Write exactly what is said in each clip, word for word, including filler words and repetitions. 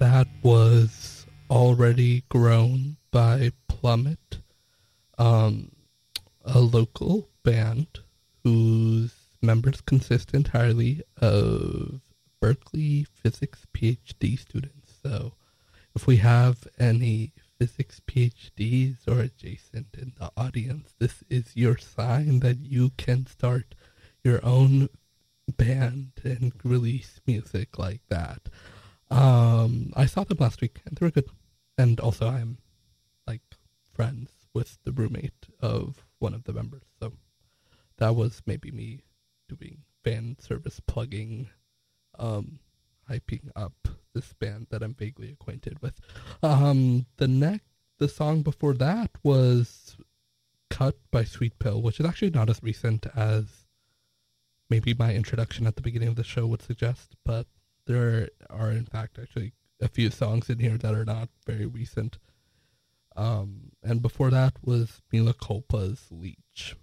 that was Already Grown by Plummet, um, a local band whose members consist entirely of Berkeley physics PhD students. So if we have any physics PhDs or adjacent in the audience, this is your sign that you can start your own band and release music like that. Um, I saw them last week and they were good. And also I'm like friends with the roommate of one of the members. So that was maybe me doing fan service plugging, um, hyping up this band that I'm vaguely acquainted with. Um, the next, the song before that was Cut by Sweet Pill, which is actually not as recent as maybe my introduction at the beginning of the show would suggest, but there are in fact actually a few songs in here that are not very recent. Um, and before that was Mila Culpa's Leech.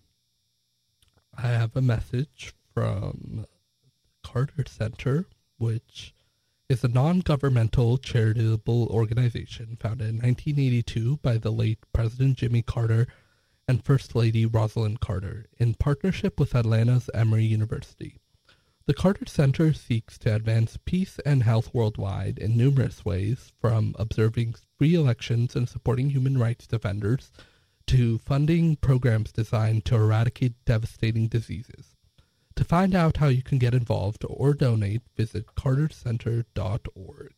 I have a message from Carter Center, which is a non-governmental charitable organization founded in nineteen eighty-two by the late President Jimmy Carter and First Lady Rosalind Carter in partnership with Atlanta's Emory University. The Carter Center seeks to advance peace and health worldwide in numerous ways, from observing free elections and supporting human rights defenders to funding programs designed to eradicate devastating diseases. To find out how you can get involved or donate, visit carter center dot org.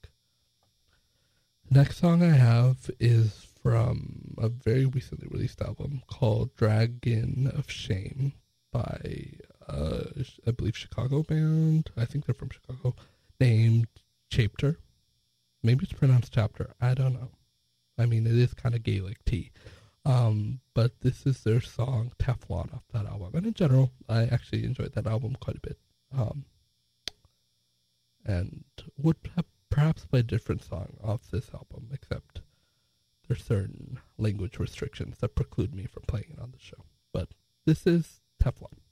The next song I have is from a very recently released album called Dragon of Shame by, uh, I believe, Chicago band. I think they're from Chicago, named Chapter. Maybe it's pronounced Chapter. I don't know. I mean, it is kind of Gaelic tea. Um, but this is their song Teflon off that album. And in general, I actually enjoyed that album quite a bit. Um, and would have perhaps play a different song off this album, except there's certain language restrictions that preclude me from playing it on the show. But this is Teflon.